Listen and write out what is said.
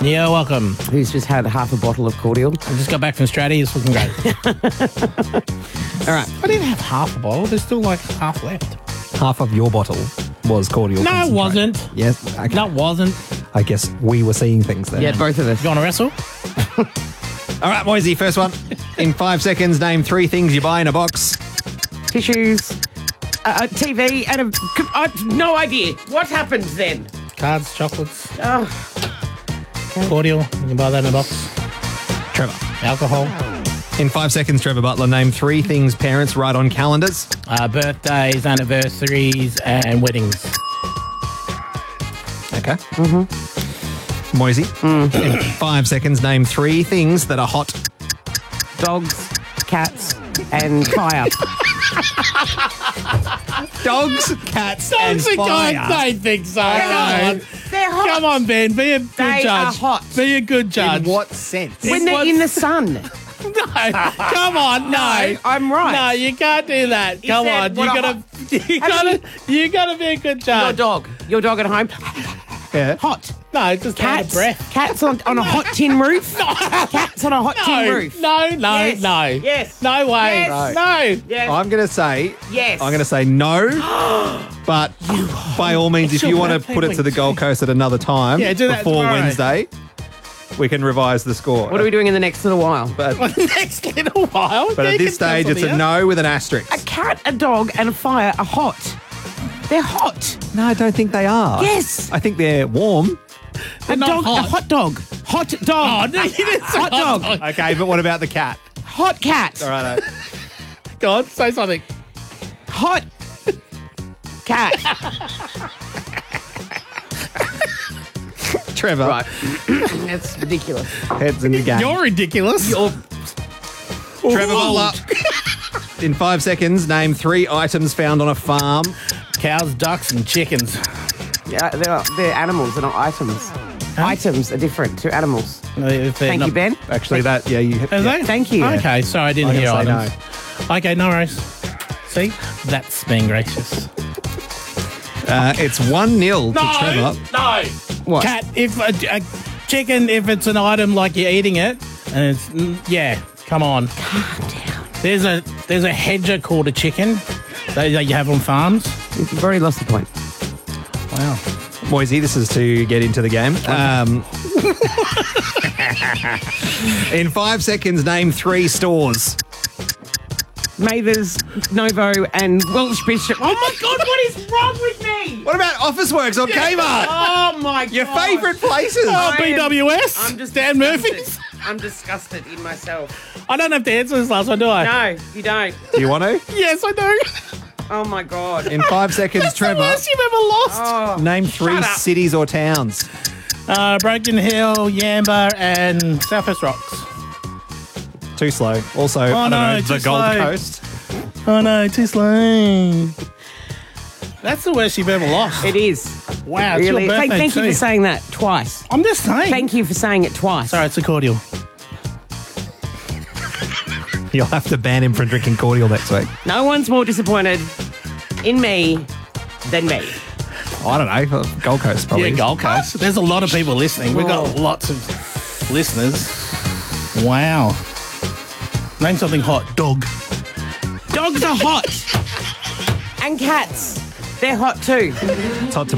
Yeah, welcome. who's just had half a bottle of cordial. I just got back from Stratty. It's looking great. All right. I didn't have half a bottle. There's still like half left. Half of your bottle was cordial. No, it concentrate. wasn't. Yes. Okay. No, it wasn't. I guess we were seeing things there. Yeah, both of us. You want to wrestle? All right, Moisey, first one. In 5 seconds, name 3 things you buy in a box. Tissues, a TV, and no idea. What happens then? Cards, chocolates, Oh, cordial. You can buy that in a box. Trevor. Alcohol. In 5 seconds, Trevor Butler, name 3 things parents write on calendars. Birthdays, anniversaries, and weddings. Okay. Moisey. In 5 seconds, name 3 things that are hot. dogs, cats, and fire. Dogs, cats, and fire. I don't think so. They're hot. Come on, Ben. Be a good They judge. are hot. Be a good judge. In what sense? When they're in the sun. No, come on, no. I'm right. No, you can't do that. He Come said, on, what you gotta be a good judge. Your dog at home. Yeah. Hot. No, it's just out of Cats. breath. Cats on a hot tin roof. Cats on a hot tin roof. No, Yes. no. Yes. No way. Yes. No. Yes. I'm going to say... Yes. I'm going to say no, but by all means, if It's you your want to birthday put it to the week. Gold Coast at another time Yeah, do that before tomorrow. Wednesday, we can revise the score. What are we doing in the next little while? But, Next little while. but Yeah, at you this can stage, cancel it's a the no with an asterisk. A cat, a dog, and a fire are hot. They're hot. No, I don't think they are. Yes. I think they're warm. A not dog, hot. a hot dog. Hot dog. Oh, no, you didn't say Hot dog. Okay, but what about the cat? Hot cat. All right. Go on, say something. Hot cat. Trevor, Right. That's ridiculous. heads in the game. You're ridiculous. Trevor Butler. In 5 seconds, name 3 items found on a farm. Cows, ducks, and chickens. Yeah, they're animals, they're not items. Items are different to animals. Thank you, Ben. Actually, that, yeah, you... Is that? Thank you. Okay, sorry, I didn't I'm hear gonna items. Okay, no worries. See? That's being gracious. It's 1-0 to Trevor. No. What? Cat, if a chicken, if it's an item like you're eating it, and it's, yeah, come on. Calm down. There's a hedger called a chicken that you have on farms. You've already lost the point. Wow. Moisey, this is to get into the game. In 5 seconds, name 3 stores. Mathers, Novo, and Welsh Bishop. Oh my God, what is wrong with me? What about Officeworks on Kmart? Oh my Your God. favourite places. Oh, I am- BWS? I'm just Dan disgusted. Murphy's? I'm disgusted in myself. I don't have to answer this last one, do I? No, you don't. Do you want to? Yes, I do. Oh my God. In 5 seconds, That's the Trevor, worst you've ever lost. Oh, name 3 shut up. cities or towns. Broken Hill, Yamba, and Southwest Rocks. Too slow. Also, I don't no, know, too the Gold slow. Coast. Oh no, too slow. That's the worst you've ever lost. It is. Wow, it's Really. your birthday Thank you too. for saying that twice. I'm just saying. Thank you for saying it twice. Sorry, it's a cordial. You'll have to ban him from drinking cordial next week. No one's more disappointed in me than me. I don't know. Gold Coast, probably. Yeah, Gold Coast. There's a lot of people listening. We've got lots of listeners. Wow. Name something hot. Dog. Dogs are hot. And cats. They're hot too. It's hot to